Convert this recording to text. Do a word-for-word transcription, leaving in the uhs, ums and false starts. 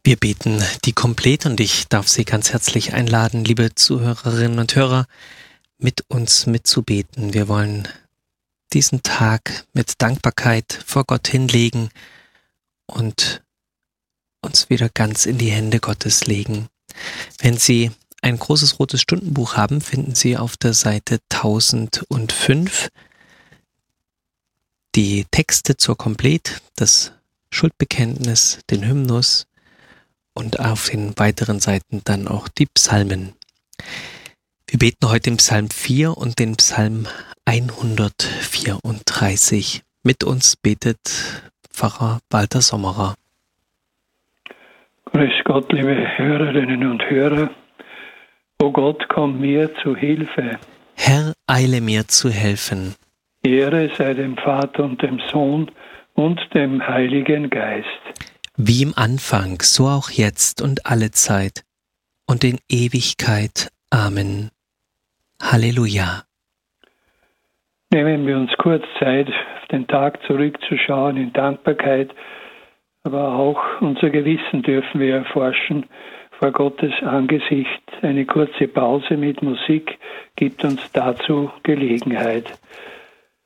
Wir beten die Komplett und ich darf Sie ganz herzlich einladen, liebe Zuhörerinnen und Hörer, mit uns mitzubeten. Wir wollen diesen Tag mit Dankbarkeit vor Gott hinlegen und uns wieder ganz in die Hände Gottes legen. Wenn Sie ein großes rotes Stundenbuch haben, finden Sie auf der Seite tausendfünf die Texte zur Komplett, das Schuldbekenntnis, den Hymnus und auf den weiteren Seiten dann auch die Psalmen. Wir beten heute den Psalm vier und den Psalm hundertvierunddreißig. Mit uns betet Pfarrer Walter Sommerer. Grüß Gott, liebe Hörerinnen und Hörer. O Gott, komm mir zu Hilfe. Herr, eile mir zu helfen. Ehre sei dem Vater und dem Sohn und dem Heiligen Geist. Wie im Anfang, so auch jetzt und alle Zeit und in Ewigkeit. Amen. Halleluja. Nehmen wir uns kurz Zeit, auf den Tag zurückzuschauen in Dankbarkeit, aber auch unser Gewissen dürfen wir erforschen vor Gottes Angesicht. Eine kurze Pause mit Musik gibt uns dazu Gelegenheit.